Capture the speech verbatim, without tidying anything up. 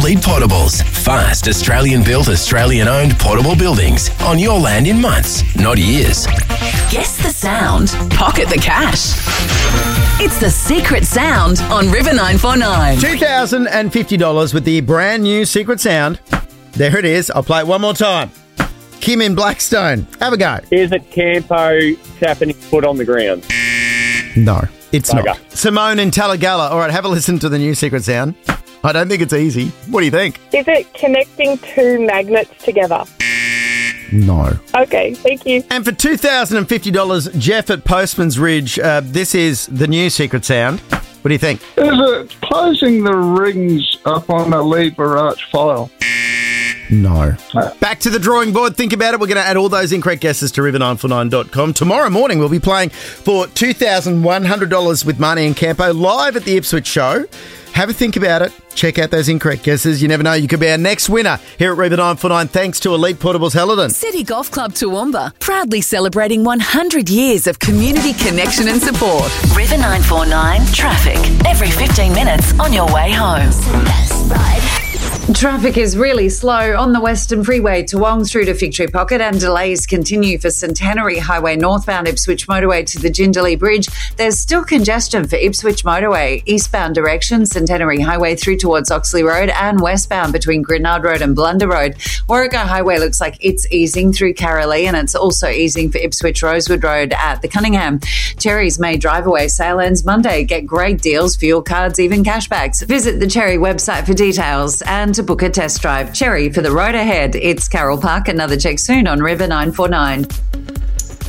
Elite Portables. Fast, Australian-built, Australian-owned portable buildings on your land in months, not years. Guess the sound. Pocket the cash. It's the secret sound on River nine four nine. two thousand fifty dollars with the brand new secret sound. There it is. I'll play it one more time. Kim in Blackstone. Have a go. Is it Campo tapping his foot on the ground? No, it's Bugger. not. Simone in Talagalla. All right, have a listen to the new secret sound. I don't think it's easy. What do you think? Is it connecting two magnets together? No. Okay, thank you. And for two thousand fifty dollars, Jeff at Postman's Ridge, uh, this is the new secret sound. What do you think? Is it closing the rings up on a lever arch file? No. Back to the drawing board. Think about it. We're going to add all those incorrect guesses to river nine four nine dot com. Tomorrow morning, we'll be playing for two thousand one hundred dollars with Marnie and Campo live at the Ipswich show. Have a think about it. Check out those incorrect guesses. You never know. You could be our next winner here at River nine four nine thanks to Elite Portables Helidon. City Golf Club Toowoomba, proudly celebrating one hundred years of community connection and support. River nine four nine traffic. Every fifteen minutes on your way home. Traffic is really slow on the Western Freeway to Wong through to Victory Pocket, and delays continue for Centenary Highway northbound Ipswich Motorway to the Jindalee Bridge. There's still congestion for Ipswich Motorway, eastbound direction, Centenary Highway through towards Oxley Road, and westbound between Grenard Road and Blunder Road. Warrego Highway looks like it's easing through Carolee, and it's also easing for Ipswich Rosewood Road at the Cunningham. Cherry's May drive away sale ends Monday. Get great deals, fuel cards, even cashbacks. Visit the Cherry website for details and to book a test drive. Cherry for the road ahead. It's Carol Park. Another check soon on River nine four nine.